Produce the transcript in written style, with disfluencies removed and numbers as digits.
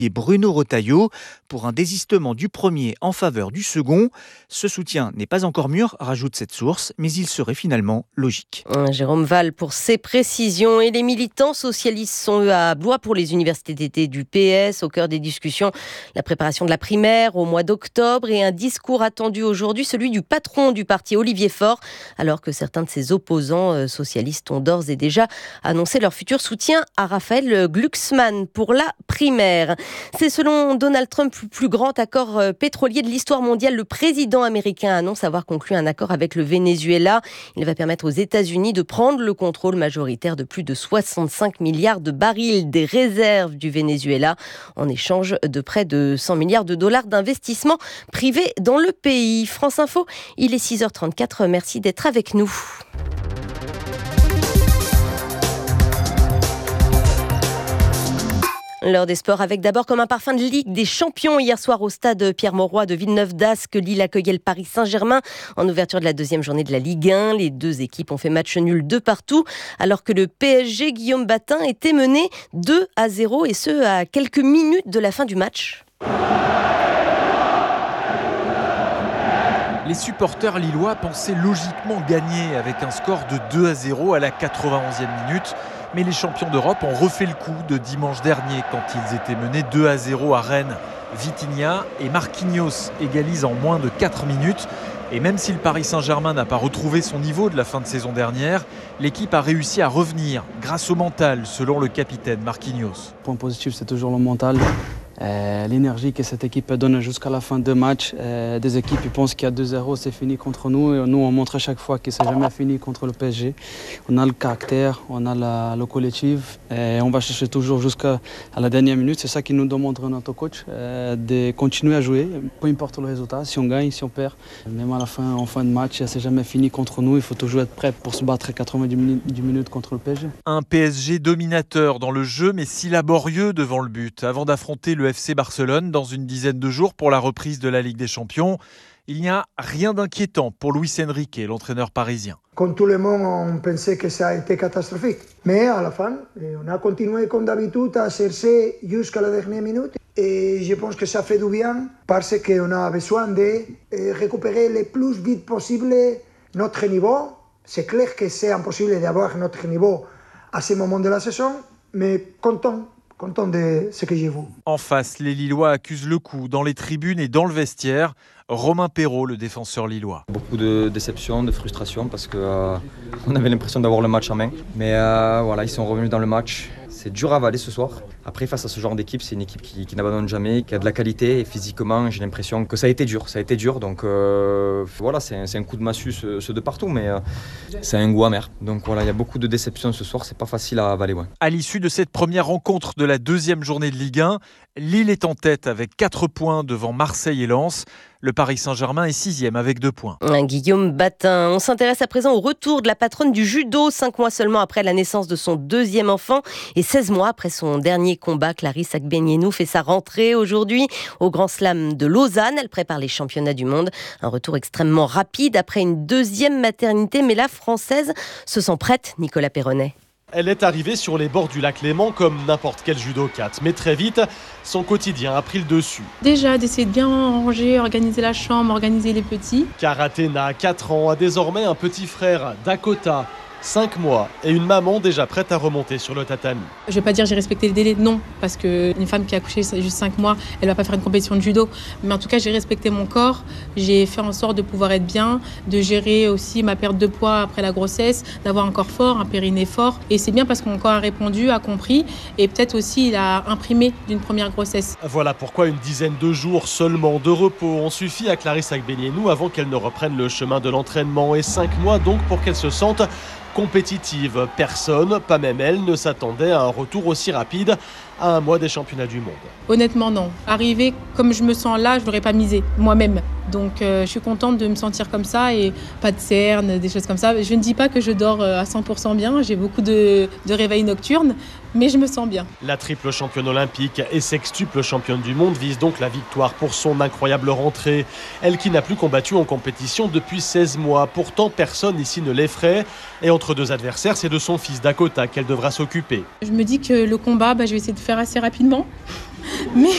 et Bruno Retailleau pour un désistement du premier en faveur du second. Ce soutien n'est pas encore mûr, rajoute cette source, mais il serait finalement logique. Jérôme Val pour ses précisions. Et les militants socialistes sont eux à Blois pour les universités d'été du PS. Au cœur des discussions, la préparation de la primaire au mois d'octobre et un discours attendu aujourd'hui, celui du patron du parti Olivier Faure, alors que certains de ses opposants socialistes ont d'ores et déjà annoncé leur futur soutien à Raphaël Glucksmann pour la primaire. C'est selon Donald Trump le plus grand accord pétrolier de l'histoire mondiale. Le président américain annonce avoir conclu un accord avec le Venezuela. Il va permettre aux États-Unis de prendre le contrôle majoritaire de plus de 65 milliards de barils des réserves du Venezuela en échange de près de 100 milliards de dollars d'investissement privé dans le pays. France Info, il est 6h34. Merci d'être avec nous. L'heure des sports avec d'abord comme un parfum de Ligue des Champions. Hier soir au stade Pierre-Mauroy de Villeneuve-d'Ascq, Lille accueillait le Paris Saint-Germain en ouverture de la deuxième journée de la Ligue 1. Les deux équipes ont fait match nul de partout alors que le PSG Guillaume Batin était mené 2-0 et ce à quelques minutes de la fin du match. Les supporters lillois pensaient logiquement gagner avec un score de 2-0 à la 91e minute. Mais les champions d'Europe ont refait le coup de dimanche dernier quand ils étaient menés 2-0 à Rennes. Vitinha et Marquinhos égalisent en moins de 4 minutes. Et même si le Paris Saint-Germain n'a pas retrouvé son niveau de la fin de saison dernière, l'équipe a réussi à revenir grâce au mental, selon le capitaine Marquinhos. Le point positif, c'est toujours le mental. L'énergie que cette équipe donne jusqu'à la fin de match. Des équipes ils pensent qu'il y a 2-0, c'est fini contre nous. Et nous, on montre à chaque fois que c'est jamais fini contre le PSG. On a le caractère, on a le collectif. Et on va chercher toujours jusqu'à la dernière minute. C'est ça qui nous demande notre coach, de continuer à jouer, peu importe le résultat, si on gagne, si on perd. Même à la fin, en fin de match, c'est jamais fini contre nous. Il faut toujours être prêt pour se battre 90 minutes contre le PSG. Un PSG dominateur dans le jeu, mais si laborieux devant le but, avant d'affronter le FC Barcelone dans une dizaine de jours pour la reprise de la Ligue des Champions. Il n'y a rien d'inquiétant pour Luis Enrique, l'entraîneur parisien. Comme tout le monde, on pensait que ça a été catastrophique. Mais à la fin, on a continué comme d'habitude à chercher jusqu'à la dernière minute. Et je pense que ça fait du bien parce qu'on a besoin de récupérer le plus vite possible notre niveau. C'est clair que c'est impossible d'avoir notre niveau à ce moment de la saison, mais content de ce que j'ai vu. En face, les Lillois accusent le coup dans les tribunes et dans le vestiaire. Romain Perrault, le défenseur lillois. Beaucoup de déception, de frustration parce qu'on avait l'impression d'avoir le match en main. Mais voilà, ils sont revenus dans le match. C'est dur à avaler ce soir. Après, face à ce genre d'équipe, c'est une équipe qui n'abandonne jamais, qui a de la qualité. Et physiquement, j'ai l'impression que ça a été dur. Donc voilà, c'est un coup de massue ce de partout, mais c'est un goût amer. Donc voilà, il y a beaucoup de déceptions ce soir. C'est pas facile à avaler. Ouais. À l'issue de cette première rencontre de la deuxième journée de Ligue 1, Lille est en tête avec 4 points devant Marseille et Lens. Le Paris Saint-Germain est 6e avec 2 points. Guillaume Batin. On s'intéresse à présent au retour de la patronne du judo, 5 mois seulement après la naissance de son deuxième enfant et 16 mois après son dernier combat. Clarisse Agbenienou fait sa rentrée aujourd'hui au Grand Slam de Lausanne. Elle prépare les championnats du monde. Un retour extrêmement rapide après une deuxième maternité, mais la Française se sent prête, Nicolas Perronnet. Elle est arrivée sur les bords du lac Léman comme n'importe quel judokate. Mais très vite, son quotidien a pris le dessus. Déjà d'essayer de bien ranger, organiser la chambre, organiser les petits. Car Athéna, 4 ans, a désormais un petit frère, Dakota, 5 mois, et une maman déjà prête à remonter sur le tatami. Je ne vais pas dire j'ai respecté le délai, non, parce qu'une femme qui a accouché juste 5 mois, elle ne va pas faire une compétition de judo. Mais en tout cas, j'ai respecté mon corps, j'ai fait en sorte de pouvoir être bien, de gérer aussi ma perte de poids après la grossesse, d'avoir un corps fort, un périnée fort. Et c'est bien parce que mon corps a répondu, a compris, et peut-être aussi il a imprimé d'une première grossesse. Voilà pourquoi une dizaine de jours seulement de repos ont suffi à Clarisse Agbenienou avant qu'elle ne reprenne le chemin de l'entraînement. Et 5 mois donc pour qu'elle se sente compétitive. Personne, pas même elle, ne s'attendait à un retour aussi rapide à un mois des championnats du monde. Honnêtement, non. Arriver comme je me sens là, je n'aurais pas misé, moi-même. Donc je suis contente de me sentir comme ça et pas de cernes, des choses comme ça. Je ne dis pas que je dors à 100% bien, j'ai beaucoup de réveils nocturnes, mais je me sens bien. La triple championne olympique et sextuple championne du monde vise donc la victoire pour son incroyable rentrée. Elle qui n'a plus combattu en compétition depuis 16 mois. Pourtant, personne ici ne l'effraie. Et entre deux adversaires, c'est de son fils Dakota qu'elle devra s'occuper. Je me dis que le combat, je vais essayer de faire assez rapidement. Mais